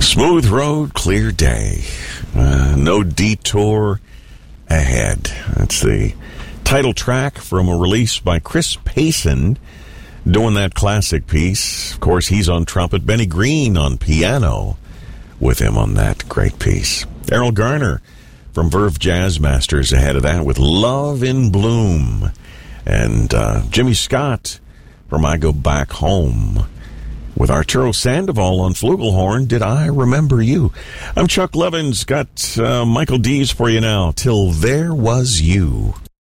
Smooth road, clear day. No detour ahead. That's the title track from a release by Chris Payson, doing that classic piece. Of course, he's on trumpet. Benny Green on piano with him on that great piece. Errol Garner from Verve Jazz Masters ahead of that with Love in Bloom. And Jimmy Scott from I Go Back Home with Arturo Sandoval on flugelhorn, Did I Remember You? I'm Chuck Levins, got Michael Dees for you now, Till There Was You.